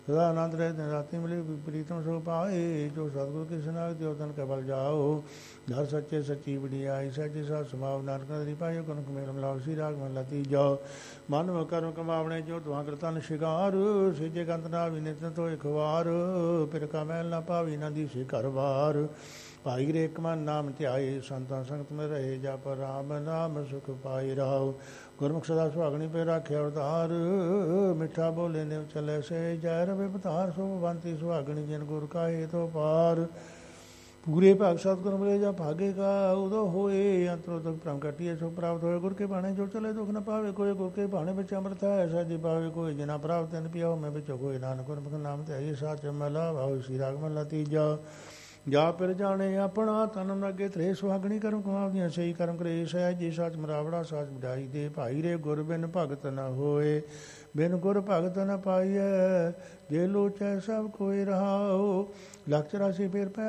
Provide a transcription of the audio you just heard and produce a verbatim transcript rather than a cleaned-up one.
ਸਦਾ ਆਨੰਦ ਰਹੇ ਦਿਨ ਰਾਤੀ ਮਿਲੇ ਪ੍ਰੀਤਮ ਸੁਖ ਪਾਏ। ਜੋ ਸਤਿਗੁਰ ਕੀ ਸਨਾਖ ਦਿਓ ਤਨ ਕੈ ਬਲ ਜਾਓ। ਘਰ ਸੱਚੇ ਸੱਚੀ ਵਡਿਆਈ ਸਹਿਜੇ ਸਾਧ ਸੁਭਾਵ। ਨਾਨਕ ਨਦਰੀ ਪਾਇਓ ਕਨਕ ਮੇਲ ਮਿਲਾਓ। ਸੀ ਰਾਗ ਮਹਲਾ ਤੀਜਾ। ਮਨ ਕਰਮ ਕਮਾਵਣੇ ਜੋ ਦੁਆ ਕਰਤਨ ਸ਼ਿਕਾਰ। ਸੇਜੇ ਕੰਤ ਨਾ ਵਿਨਿਤ ਤੋ ਇਕ ਵਾਰ। ਫਿਰ ਕਾ ਮੈਲ ਨਾ ਪਾਵੀ ਨਾ ਦੀਸੇ ਘਰ ਵਾਰ। ਭਾਈ ਰੇ ਇੱਕ ਮਨ ਨਾਮ ਧਿਆਏ। ਸੰਤਾਂ ਸੰਗਤ ਮੇਂ ਰਹੇ ਜਪ ਰਾਮ ਨਾਮ ਸੁਖ ਪਾਈ ਰਾਉ। ਗੁਰਮੁਖ ਸਦਾ ਸੁਹਾਗਣੀ ਪੇ ਰਾਖਿਆ ਅਵਤਾਰ। ਮਿੱਠਾ ਬੋਲੇ ਨਿਵ ਚਲੇ ਸੇ ਜੈ ਰਵੇ ਪਤਾਰ। ਸੋ ਬੰਤੀ ਸੁਹਾਗਣੀ ਜਿਨ ਗੁਰ ਕਾਹੇ ਤੋ ਪਾਰ। ਪੂਰੇ ਭਾਗ ਸਤਿਗੁਰ ਮਿਲੇ ਜਾਂ ਭਾਗੇ ਕਾ ਉਦੋ ਹੋਏ। ਅੰਤਰੋ ਤਕ ਭ੍ਰਮ ਕਟਿਏ ਸੋ ਪ੍ਰਾਪਤ ਹੋਏ। ਗੁਰ ਕੇ ਬਾਣੇ ਜੋ ਚਲੇ ਦੁਖ ਨ ਪਾਵੇ ਕੋਈ। ਗੁਰ ਕੇ ਬਾਣੇ ਵਿੱਚ ਅੰਮ੍ਰਿਤ ਹੈ ਸਾਜੀ ਪਾਵੇ ਕੋਈ। ਜਿਨਾ ਪ੍ਰਾਪਤ ਤਿਨ ਪਿਆਓ ਮੈਂ ਵਿੱਚ ਕੋਈ। ਨਾਨਕ ਗੁਰਮੁਖ ਨਾਮ ਧਿਆਈ ਸਾਚ ਮਹਿਲਾ ਵਾਉ। ਸੀ ਰਾਗ ਮਹਲਾ ਤੀਜਾ। ਜਾ ਪਿਰ ਜਾਣੇ ਆਪਣਾ ਤਨ ਅੱਗੇ ਧਰੇ। ਸੁਹਾਗਣੀ ਕਰਮ ਕਮਾਵਦੀਆਂ ਸਹੀ ਕਰਮ ਕਰੇ। ਸਹਿ ਜੀ ਸੱਚ ਮਰਾਵੜਾ ਸਾਚ ਵਡਾਈ ਦੇ। ਭਾਈ ਰੇ ਗੁਰ ਬਿਨ ਭਗਤ ਨ ਹੋਏ। ਬਿਨ ਗੁਰ ਭਗਤ ਨ ਪਾਈਐ। ਜੇ ਲੋਚੈ ਸਭ ਕੋਈ ਰਹਾਓ। ਲੱਖ ਚੁਰਾਸੀ ਫੇਰ ਪੈ